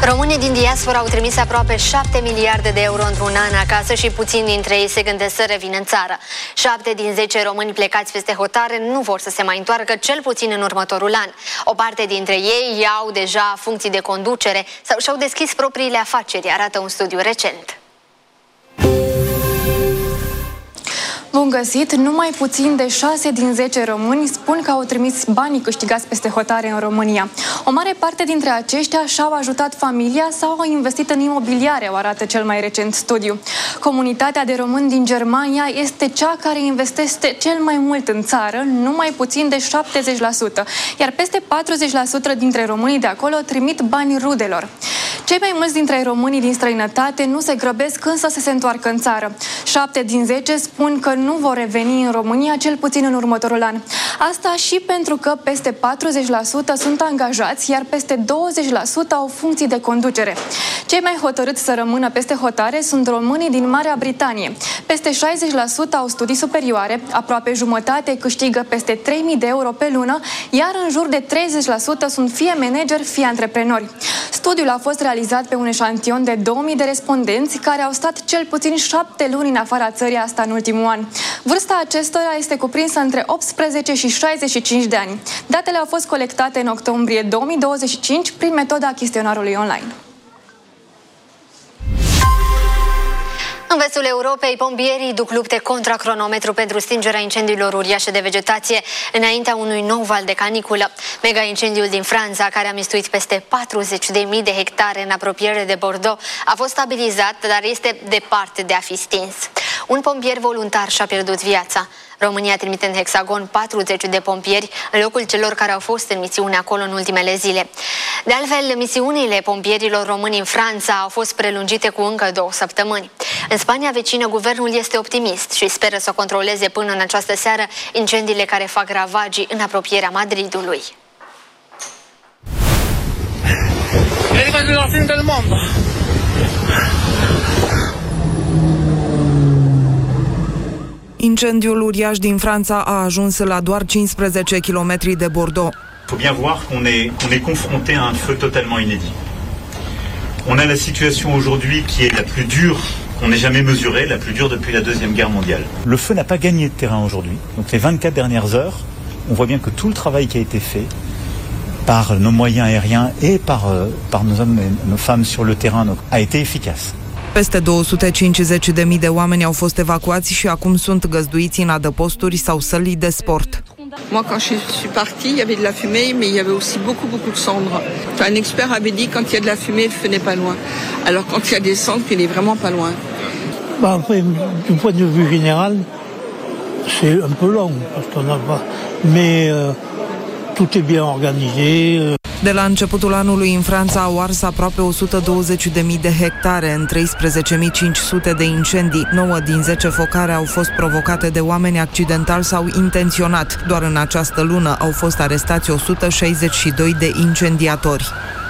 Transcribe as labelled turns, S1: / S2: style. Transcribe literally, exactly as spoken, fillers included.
S1: Românii din diaspora au trimis aproape șapte miliarde de euro într-un an acasă și puțini dintre ei se gândesc să revină în țară. șapte din zece români plecați peste hotare nu vor să se mai întoarcă cel puțin în următorul an. O parte dintre ei au deja funcții de conducere sau și-au deschis propriile afaceri, arată un studiu recent.
S2: Bun găsit! Numai puțin de șase din zece români spun că au trimis banii câștigați peste hotare în România. O mare parte dintre aceștia și-au ajutat familia sau au investit în imobiliare, o arată cel mai recent studiu. Comunitatea de români din Germania este cea care investește cel mai mult în țară, numai puțin de șaptezeci la sută, iar peste patruzeci la sută dintre românii de acolo trimit bani rudelor. Cei mai mulți dintre românii din străinătate nu se grăbesc însă să se întoarcă în țară. șapte din zece spun că nu vor reveni în România cel puțin în următorul an. Asta și pentru că peste patruzeci la sută sunt angajați, iar peste douăzeci la sută au funcții de conducere. Cei mai hotărâți să rămână peste hotare sunt românii din Marea Britanie. Peste șaizeci la sută au studii superioare, aproape jumătate câștigă peste trei mii de euro pe lună, iar în jur de treizeci la sută sunt fie manageri, fie antreprenori. Studiul a fost realizat pe un eșantion de două mii de respondenți care au stat cel puțin șapte luni în afara țării, asta în ultimul an. Vârsta acestora este cuprinsă între optsprezece și șaizeci și cinci de ani. Datele au fost colectate în octombrie două mii douăzeci și cinci prin metoda chestionarului online.
S1: În vestul Europei, pompierii duc lupte contra cronometru pentru stingerea incendiilor uriașe de vegetație înaintea unui nou val de caniculă. Mega-incendiul din Franța, care a mistuit peste patruzeci de mii de hectare în apropiere de Bordeaux, a fost stabilizat, dar este departe de a fi stins. Un pompier voluntar și-a pierdut viața. România trimite în Hexagon patruzeci de pompieri în locul celor care au fost în misiune acolo în ultimele zile. De altfel, misiunile pompierilor români în Franța au fost prelungite cu încă două săptămâni. În Spania vecină, guvernul este optimist și speră să controleze până în această seară incendiile care fac ravagii în apropierea Madridului.
S3: Incendiul uriaș din Franța a ajuns la doar cincisprezece kilometri de Bordeaux.
S4: Il faut bien voir qu'on est, qu'on est confronté à un feu totalement inédit. On a la situation aujourd'hui qui est la plus dure qu'on n'ait jamais mesurée, la plus dure depuis la Deuxième Guerre mondiale. Le feu n'a pas gagné de terrain aujourd'hui. Donc les vingt-quatre dernières heures, on voit bien que tout le travail qui a été fait par nos moyens aériens et par, euh, par nos hommes et nos femmes sur le terrain donc, a été efficace.
S3: Peste două sute cincizeci de mii de oameni au fost evacuați și acum sunt găzduiți în adăposturi sau săli de sport.
S5: Moi, quand je suis partie, il y avait de la fumée, mais il y avait aussi beaucoup, beaucoup de cendres. Enfin, un expert avait dit quand il y a de la fumée, le feu n'est pas loin. Alors quand il y a des cendres, il est vraiment pas loin.
S6: Bah, après, du point de vue général, c'est un peu long, parce qu'on n'a pas... Mais euh, tout est bien organisé. Euh...
S3: De la începutul anului, în Franța au ars aproape o sută douăzeci de mii de hectare în treisprezece mii cinci sute de incendii. nouă din zece focare au fost provocate de oameni accidental sau intenționat. Doar în această lună au fost arestați o sută șaizeci și doi de incendiatori.